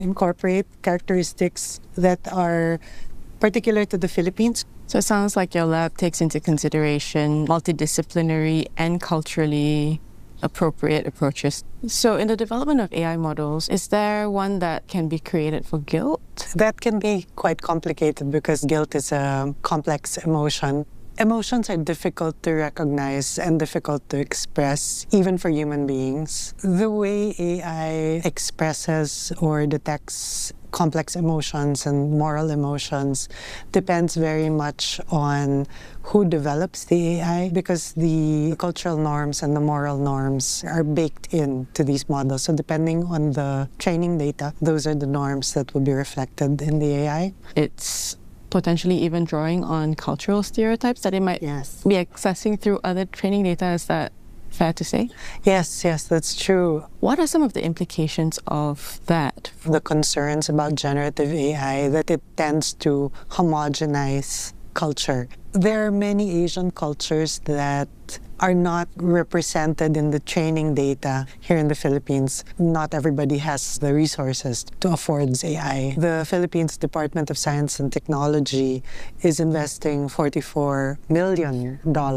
incorporate characteristics that are particular to the Philippines. So it sounds like your lab takes into consideration multidisciplinary and culturally appropriate approaches. So in the development of AI models, is there one that can be created for guilt? That can be quite complicated because guilt is a complex emotion. Emotions are difficult to recognize and difficult to express, even for human beings. The way AI expresses or detects complex emotions and moral emotions depends very much on who develops the AI, because the cultural norms and the moral norms are baked into these models. So depending on the training data, those are the norms that will be reflected in the AI. It's potentially even drawing on cultural stereotypes that it might be accessing through other training data. Is that fair to say? Yes, that's true. What are some of the implications of that? The concerns about generative AI, that it tends to homogenize culture. There are many Asian cultures that are not represented in the training data here in the Philippines. Not everybody has the resources to afford AI. The Philippines Department of Science and Technology is investing $44 million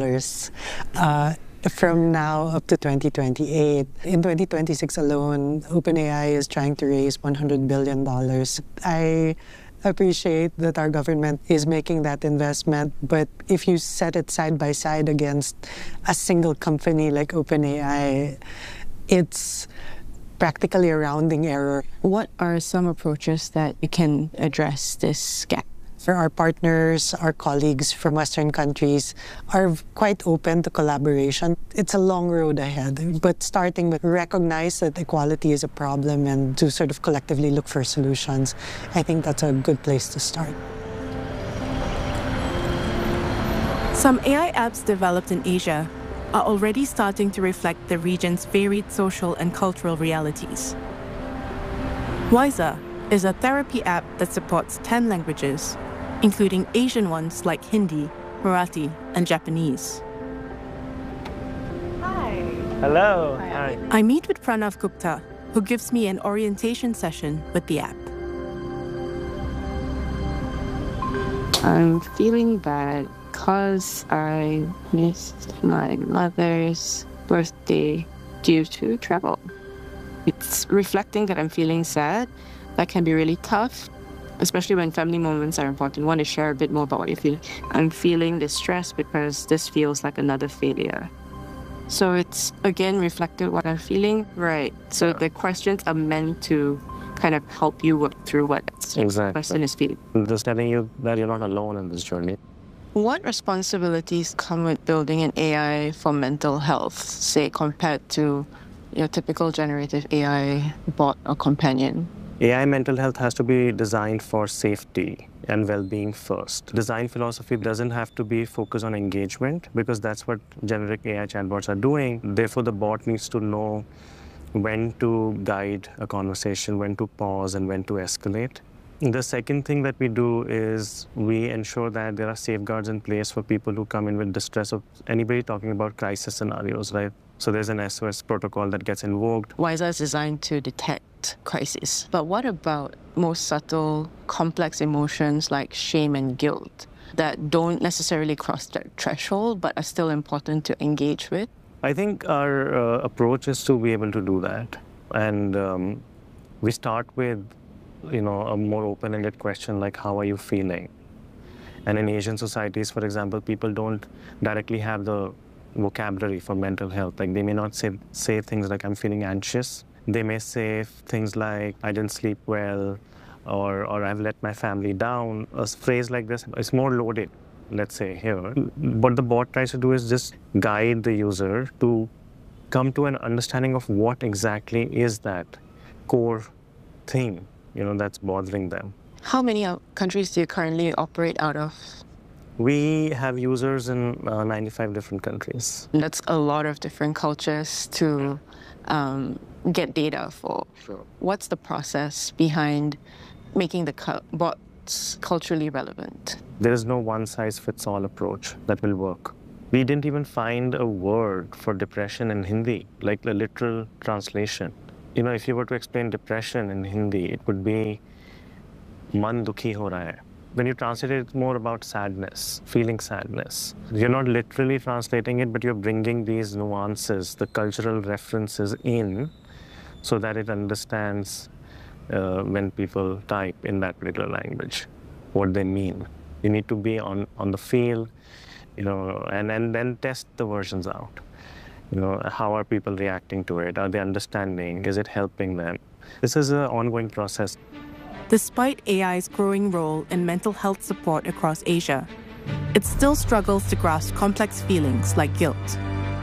from now up to 2028. In 2026 alone, OpenAI is trying to raise $100 billion. I appreciate that our government is making that investment, but if you set it side by side against a single company like OpenAI, it's practically a rounding error. What are some approaches that you can address this gap? For our partners, our colleagues from Western countries are quite open to collaboration. It's a long road ahead, but starting with recognize that equality is a problem and to sort of collectively look for solutions, I think that's a good place to start. Some AI apps developed in Asia are already starting to reflect the region's varied social and cultural realities. Wiser is a therapy app that supports 10 languages, including Asian ones like Hindi, Marathi, and Japanese. Hi. Hello. Hi. I meet with Pranav Gupta, who gives me an orientation session with the app. I'm feeling bad because I missed my mother's birthday due to travel. It's reflecting that I'm feeling sad. That can be really tough, especially when family moments are important. You want to share a bit more about what you feel. I'm feeling distressed because this feels like another failure. So it's, again, reflected what I'm feeling. Right. So the questions are meant to kind of help you work through what the person is feeling. Just telling you that you're not alone in this journey. What responsibilities come with building an AI for mental health, say, compared to your typical generative AI bot or companion? AI mental health has to be designed for safety and well-being first. Design philosophy doesn't have to be focused on engagement, because that's what generic AI chatbots are doing. Therefore, the bot needs to know when to guide a conversation, when to pause, and when to escalate. The second thing that we do is we ensure that there are safeguards in place for people who come in with distress, of anybody talking about crisis scenarios, right? So there's an SOS protocol that gets invoked. Wiser is designed to detect crisis. But what about more subtle, complex emotions like shame and guilt that don't necessarily cross that threshold but are still important to engage with? I think our approach is to be able to do that. And we start with, a more open-ended question like, how are you feeling? And in Asian societies, for example, people don't directly have the vocabulary for mental health. Like, they may not say things like, I'm feeling anxious. They may say things like, I didn't sleep well, or I've let my family down. A phrase like this is more loaded, let's say, here. What the bot tries to do is just guide the user to come to an understanding of what exactly is that core thing, that's bothering them. How many countries do you currently operate out of? We have users in 95 different countries. That's a lot of different cultures to get data for. Sure. What's the process behind making the bots culturally relevant? There is no one-size-fits-all approach that will work. We didn't even find a word for depression in Hindi, like a literal translation. if you were to explain depression in Hindi, it would be man dukhi ho raha hai. When you translate it, it's more about sadness, feeling sadness. You're not literally translating it, but you're bringing these nuances, the cultural references in, so that it understands when people type in that particular language, what they mean. You need to be on the field, and then test the versions out. How are people reacting to it? Are they understanding? Is it helping them? This is an ongoing process. Despite AI's growing role in mental health support across Asia, it still struggles to grasp complex feelings like guilt.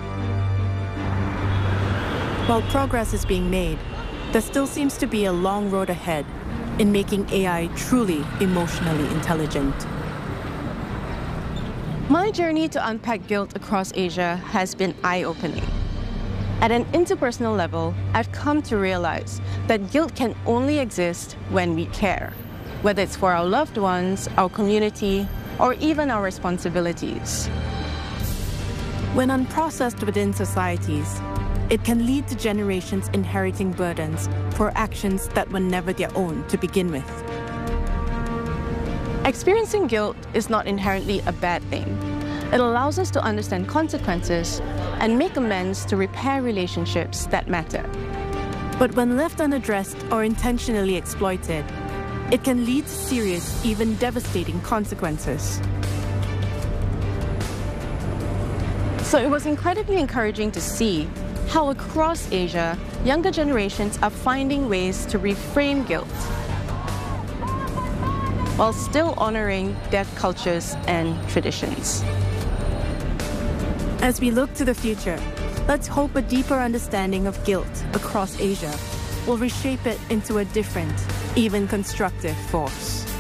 While progress is being made, there still seems to be a long road ahead in making AI truly emotionally intelligent. My journey to unpack guilt across Asia has been eye-opening. At an interpersonal level, I've come to realize that guilt can only exist when we care, whether it's for our loved ones, our community, or even our responsibilities. When unprocessed within societies, it can lead to generations inheriting burdens for actions that were never their own to begin with. Experiencing guilt is not inherently a bad thing. It allows us to understand consequences and make amends to repair relationships that matter. But when left unaddressed or intentionally exploited, it can lead to serious, even devastating consequences. So it was incredibly encouraging to see how across Asia, younger generations are finding ways to reframe guilt while still honoring their cultures and traditions. As we look to the future, let's hope a deeper understanding of guilt across Asia will reshape it into a different, even constructive force.